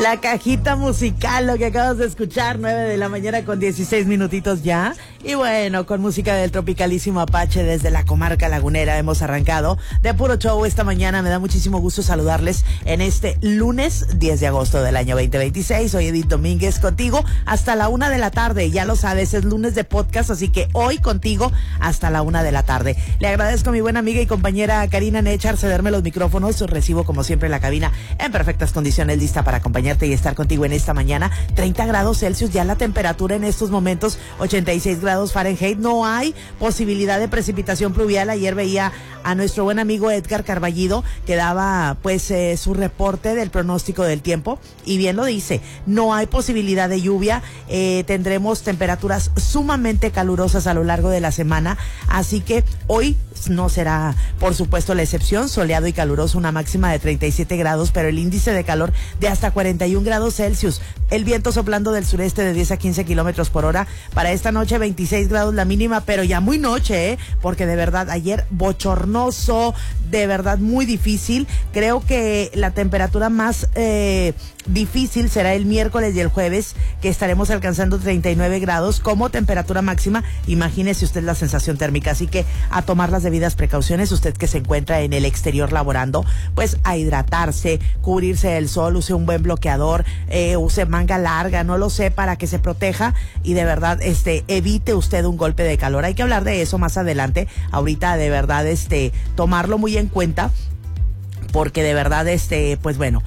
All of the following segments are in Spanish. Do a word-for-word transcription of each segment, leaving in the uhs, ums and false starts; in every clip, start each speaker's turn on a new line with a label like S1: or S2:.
S1: La cajita musical, lo que acabas de escuchar, nueve de la mañana con dieciséis minutitos ya. Y bueno, con música del tropicalísimo Apache desde la comarca lagunera hemos arrancado de puro show esta mañana. Me da muchísimo gusto saludarles en este lunes diez de agosto del año veinte veintiséis. Soy Edith Domínguez contigo hasta la una de la tarde. Ya lo sabes, es lunes de podcast, así que hoy contigo hasta la una de la tarde. Le agradezco a mi buena amiga y compañera Karina Nechar cederme los micrófonos. Recibo como siempre la cabina en perfectas condiciones, lista para acompañarte y estar contigo en esta mañana. treinta grados Celsius, ya la temperatura en estos momentos, ochenta y seis grados Fahrenheit. No hay posibilidad de precipitación pluvial. Ayer veía a nuestro buen amigo Edgar Carballido que daba pues eh, su reporte del pronóstico del tiempo y bien lo dice, no hay posibilidad de lluvia. Eh, tendremos temperaturas sumamente calurosas a lo largo de la semana, así que hoy no será, por supuesto, la excepción. Soleado y caluroso, una máxima de treinta y siete grados, pero el índice de calor de hasta cuarenta y un grados Celsius. El viento soplando del sureste de diez a quince kilómetros por hora. Para esta noche, veintiséis grados la mínima, pero ya muy noche, ¿eh? Porque de verdad, ayer bochornoso, de verdad muy difícil. Creo que la temperatura más eh, difícil será el miércoles y el jueves, que estaremos alcanzando treinta y nueve grados como temperatura máxima. Imagínese usted la sensación térmica, así que a tomar las debidas precauciones. Usted que se encuentra en el exterior laborando, pues a hidratarse, cubrirse del sol, use un buen bloqueador, eh, use manga larga, no lo sé, para que se proteja y de verdad este evite usted un golpe de calor. Hay que hablar de eso más adelante. Ahorita de verdad este tomarlo muy en cuenta, porque de verdad este pues bueno,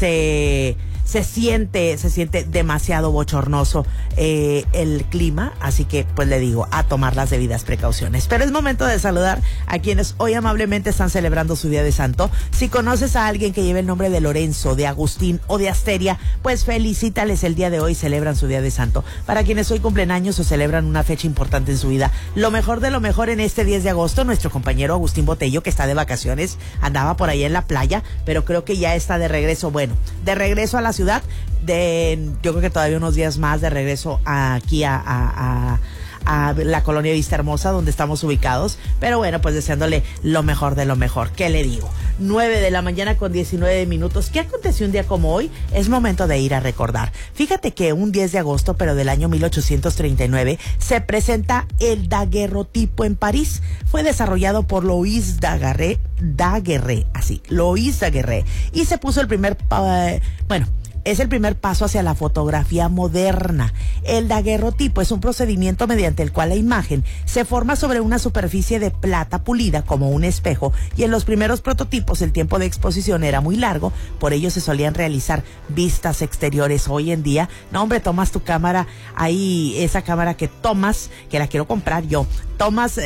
S1: se se siente, se siente demasiado bochornoso eh, el clima, así que pues le digo, a tomar las debidas precauciones. Pero es momento de saludar a quienes hoy amablemente están celebrando su día de santo. Si conoces a alguien que lleve el nombre de Lorenzo, de Agustín o de Asteria, pues felicítales el día de hoy, celebran su día de santo. Para quienes hoy cumplen años o celebran una fecha importante en su vida, lo mejor de lo mejor en este diez de agosto, nuestro compañero Agustín Botello, que está de vacaciones, andaba por ahí en la playa, pero creo que ya está de regreso, bueno, de regreso a la ciudad, de yo creo que todavía unos días más de regreso aquí a, a, a a la colonia Vista Hermosa, donde estamos ubicados, pero bueno, pues deseándole lo mejor de lo mejor. ¿Qué le digo? nueve de la mañana con diecinueve minutos. ¿Qué aconteció un día como hoy? Es momento de ir a recordar. Fíjate que un diez de agosto, pero del año mil ochocientos treinta y nueve, se presenta el daguerrotipo en París. Fue desarrollado por Louis Daguerre, Daguerre, así, Louis Daguerre, y se puso el primer, uh, bueno, es el primer paso hacia la fotografía moderna. El daguerrotipo es un procedimiento mediante el cual la imagen se forma sobre una superficie de plata pulida como un espejo, y en los primeros prototipos el tiempo de exposición era muy largo, por ello se solían realizar vistas exteriores. Hoy en día, no hombre, tomas tu cámara, ahí esa cámara que tomas, que la quiero comprar yo, tomas